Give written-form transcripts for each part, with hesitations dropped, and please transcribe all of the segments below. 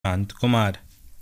शांत कुमार।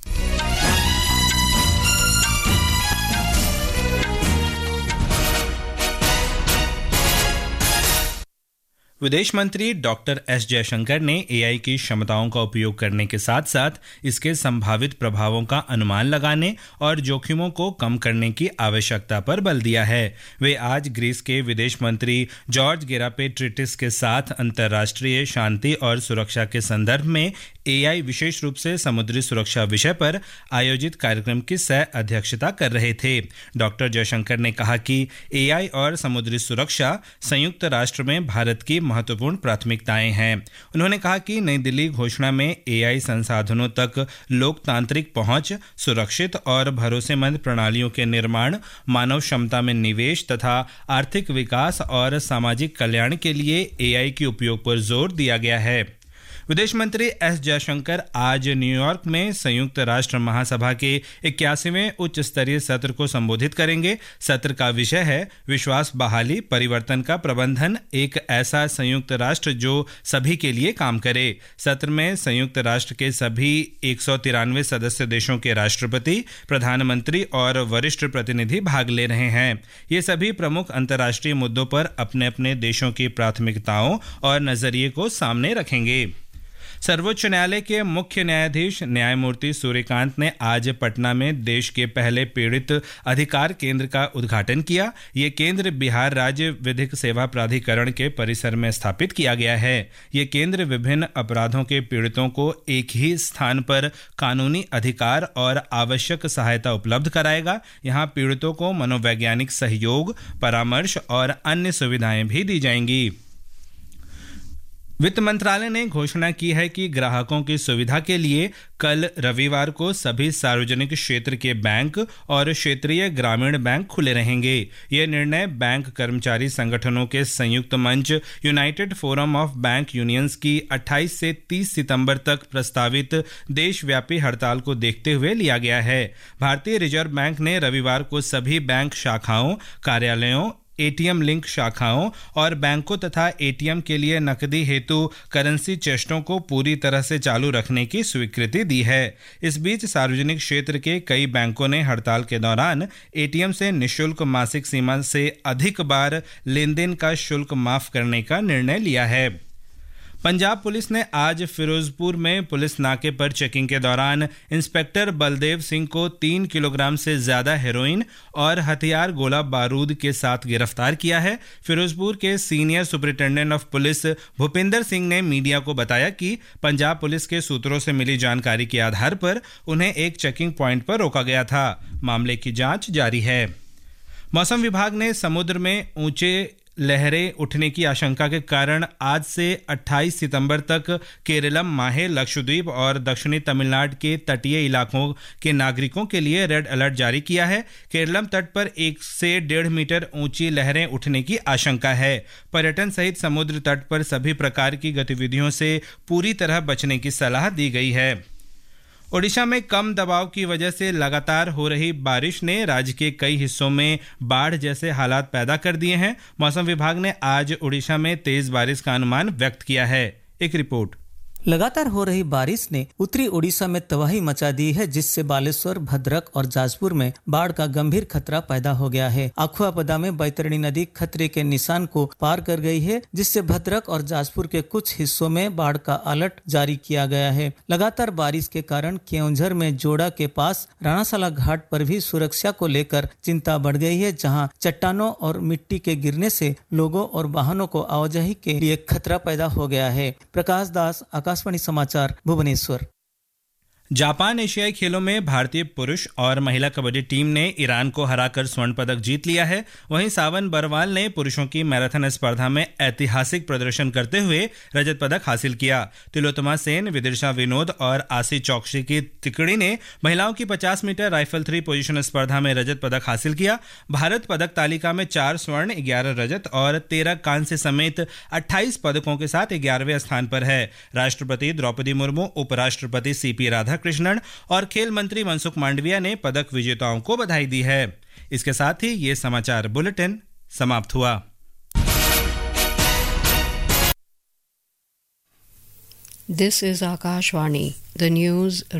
विदेश मंत्री डॉक्टर एस जयशंकर ने एआई की क्षमताओं का उपयोग करने के साथ साथ इसके संभावित प्रभावों का अनुमान लगाने और जोखिमों को कम करने की आवश्यकता पर बल दिया है। वे आज ग्रीस के विदेश मंत्री जॉर्ज गेरापेट्रिटिस के साथ अंतर्राष्ट्रीय शांति और सुरक्षा के संदर्भ में एआई विशेष रूप से समुद्री सुरक्षा विषय पर आयोजित कार्यक्रम की सह अध्यक्षता कर रहे थे। डॉक्टर जयशंकर ने कहा कि एआई और समुद्री सुरक्षा संयुक्त राष्ट्र में भारत की महत्वपूर्ण प्राथमिकताएं हैं। उन्होंने कहा कि नई दिल्ली घोषणा में एआई संसाधनों तक लोकतांत्रिक पहुंच, सुरक्षित और भरोसेमंद प्रणालियों के निर्माण, मानव क्षमता में निवेश तथा आर्थिक विकास और सामाजिक कल्याण के लिए एआई के उपयोग पर जोर दिया गया है। विदेश मंत्री एस जयशंकर आज न्यूयॉर्क में संयुक्त राष्ट्र महासभा के 81वें उच्च स्तरीय सत्र को संबोधित करेंगे। सत्र का विषय है विश्वास बहाली, परिवर्तन का प्रबंधन, एक ऐसा संयुक्त राष्ट्र जो सभी के लिए काम करे। सत्र में संयुक्त राष्ट्र के सभी 193 सदस्य देशों के राष्ट्रपति, प्रधानमंत्री और वरिष्ठ प्रतिनिधि भाग ले रहे हैं। ये सभी प्रमुख अंतर्राष्ट्रीय मुद्दों पर अपने अपने देशों की प्राथमिकताओं और नजरिए को सामने रखेंगे। सर्वोच्च न्यायालय के मुख्य न्यायाधीश न्यायमूर्ति सूर्यकांत ने आज पटना में देश के पहले पीड़ित अधिकार केंद्र का उद्घाटन किया। ये केंद्र बिहार राज्य विधिक सेवा प्राधिकरण के परिसर में स्थापित किया गया है। ये केंद्र विभिन्न अपराधों के पीड़ितों को एक ही स्थान पर कानूनी अधिकार और आवश्यक सहायता उपलब्ध कराएगा। यहाँ पीड़ितों को मनोवैज्ञानिक सहयोग, परामर्श और अन्य सुविधाएं भी दी जाएंगी। वित्त मंत्रालय ने घोषणा की है कि ग्राहकों की सुविधा के लिए कल रविवार को सभी सार्वजनिक क्षेत्र के बैंक और क्षेत्रीय ग्रामीण बैंक खुले रहेंगे। यह निर्णय बैंक कर्मचारी संगठनों के संयुक्त मंच United forum of bank unions की 28 से 30 सितंबर तक प्रस्तावित देशव्यापी हड़ताल को देखते हुए लिया गया है। भारतीय रिजर्व बैंक ने रविवार को सभी बैंक शाखाओं, कार्यालयों, एटीएम लिंक शाखाओं और बैंकों तथा एटीएम के लिए नकदी हेतु करेंसी चेस्टों को पूरी तरह से चालू रखने की स्वीकृति दी है। इस बीच सार्वजनिक क्षेत्र के कई बैंकों ने हड़ताल के दौरान एटीएम से निःशुल्क मासिक सीमा से अधिक बार लेन देन का शुल्क माफ करने का निर्णय लिया है। पंजाब पुलिस ने आज फिरोजपुर में पुलिस नाके पर चेकिंग के दौरान इंस्पेक्टर बलदेव सिंह को 3 किलोग्राम से ज्यादा हेरोइन और हथियार गोला बारूद के साथ गिरफ्तार किया है। फिरोजपुर के senior superintendent of police Bhupinder Singh ने मीडिया को बताया कि पंजाब पुलिस के सूत्रों से मिली जानकारी के आधार पर उन्हें एक चेकिंग पॉइंट पर रोका गया था। मामले की जांच जारी है। मौसम विभाग ने समुद्र में ऊंचे लहरें उठने की आशंका के कारण आज से 28 सितंबर तक केरलम, माहे, लक्षद्वीप और दक्षिणी तमिलनाडु के तटीय इलाकों के नागरिकों के लिए रेड अलर्ट जारी किया है। केरलम तट पर 1 से 1.5 मीटर ऊंची लहरें उठने की आशंका है। पर्यटन सहित समुद्र तट पर सभी प्रकार की गतिविधियों से पूरी तरह बचने की सलाह दी गई है। ओडिशा में कम दबाव की वजह से लगातार हो रही बारिश ने राज्य के कई हिस्सों में बाढ़ जैसे हालात पैदा कर दिए हैं। मौसम विभाग ने आज ओडिशा में तेज बारिश का अनुमान व्यक्त किया है। एक रिपोर्ट। लगातार हो रही बारिश ने उत्तरी ओडिशा में तबाही मचा दी है, जिससे बालेश्वर, भद्रक और जाजपुर में बाढ़ का गंभीर खतरा पैदा हो गया है। अखुआपदा में बैतरणी नदी खतरे के निशान को पार कर गई है, जिससे भद्रक और जाजपुर के कुछ हिस्सों में बाढ़ का अलर्ट जारी किया गया है। लगातार बारिश के कारण केओंझर में जोड़ा के पास राणासाला घाट पर भी सुरक्षा को लेकर चिंता बढ़ गई है, जहां चट्टानों और मिट्टी के गिरने से लोगों और वाहनों को आवाजाही के लिए खतरा पैदा हो गया है। प्रकाश दास, आकाशवाणी समाचार, भुवनेश्वर। जापान एशियाई खेलों में भारतीय पुरुष और महिला कबड्डी टीम ने ईरान को हराकर स्वर्ण पदक जीत लिया है। वहीं सावन बरवाल ने पुरुषों की मैराथन स्पर्धा में ऐतिहासिक प्रदर्शन करते हुए रजत पदक हासिल किया। तिलोत्तमा सेन, विदिशा विनोद और आशी चौकसी की तिकड़ी ने महिलाओं की 50 मीटर राइफल 3 पोजीशन स्पर्धा में रजत पदक हासिल किया। भारत पदक तालिका में 4 स्वर्ण, 11 रजत और 13 कांस्य समेत 28 पदकों के साथ 11वें स्थान पर है। राष्ट्रपति द्रौपदी मुर्मू, उपराष्ट्रपति सीपी राधाकृष्णन और खेल मंत्री मनसुख मांडविया ने पदक विजेताओं को बधाई दी है। इसके साथ ही ये समाचार बुलेटिन समाप्त हुआ। This is Akashvani, the news